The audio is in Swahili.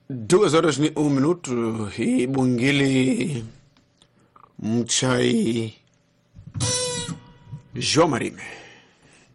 2 horas ni 1 minuto. Hii Bungili Mchai Jomarime.